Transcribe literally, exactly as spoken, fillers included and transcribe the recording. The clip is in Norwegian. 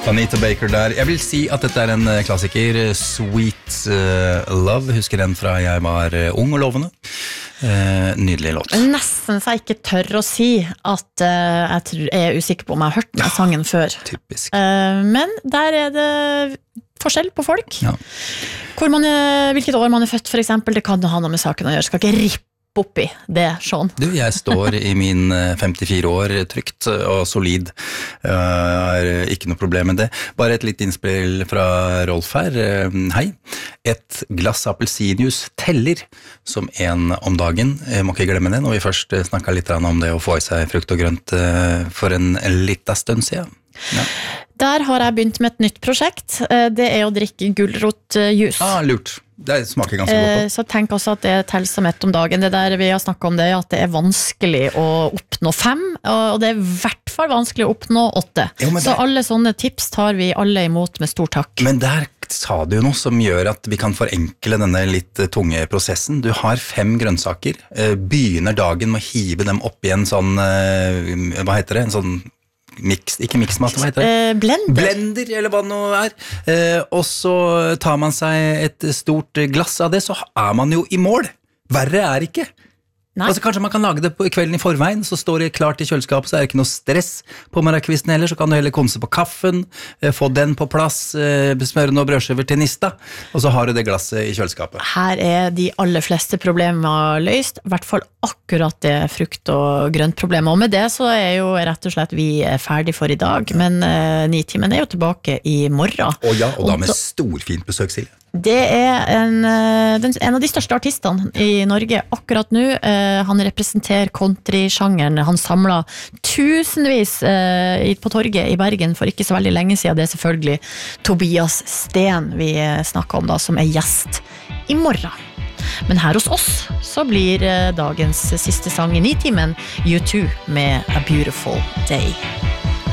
Anita Baker der. Jeg vil si at dette er en klassiker, Sweet uh, Love. Husker den fra jeg var uh, ung og lovende. Uh, nydelig låt. Nesten så jeg ikke tør å si at uh, jeg, tror, jeg er usikker på om jeg har hørt den sangen før. Typisk. Uh, men der er det forskjell på folk. Ja. Hvor man er, hvilket år man er født, for eksempel, det kan ha noe med saken å gjøre. Skal ikke rippe oppi det, Sean. Du, jeg står i min femtifire år trygt og solid. Jeg har ikke noe problem med det. Bare et litt innspill fra Rolf her. Hei. Et glass appelsinjuice teller som en om dagen. Jeg må ikke glemme det når vi først snakket litt om det å få i seg frukt og grønt for en liten stund siden. Ja. Der har jeg begynt med et nytt prosjekt. Det er å drikke gulrotjuice. Ah, lurt. Det smaker ganske godt også. Så tenk også at det teller som ett om dagen. Det der vi har snakket om det, at det er vanskelig å oppnå fem, og det er i hvert fall vanskelig å oppnå åtte. Jo, så der... alle sånne tips tar vi alle imot med stor takk. Men der sa du jo noe som gjør at vi kan forenkle denne litt tunge prosessen. Du har fem grønnsaker, begynner dagen med å hive dem opp i en sånn, hva heter det, en sånn Mix, ikke mixmat, hva heter det? Eh, blender. Blender, eller hva det nå er. Eh, og så tar man seg et stort glass av det, så er man jo i mål. Verre er ikke. Altså, kanskje man kan lage det på kvelden i forveien, så står det klart i kjøleskapet, så er det ikke noe stress på morgenkvisten heller, så kan du heller konse på kaffen, eh, få den på plass, eh, smøre noe brødskiver til nista, og så har du det glasset i kjøleskapet. Her er de aller fleste problemer løst, i hvert fall akkurat det frukt- og grøntproblemet, og med det så er jo rett og slett vi ferdig for i dag, men eh, Nitimen er jo tilbake i morgen. Å ja, og da med storfint besøk, Silje. Det er en, den, en av de største artistene i Norge akkurat nå. Uh, han representerer country-sjangeren. Han samlet tusenvis uh, på torget i Bergen for ikke så veldig lenge siden. Det er selvfølgelig Tobias Sten vi snakker om da, som er gjest i morgen. Men her hos oss så blir uh, dagens siste sang i Nitimen U two med A Beautiful Day.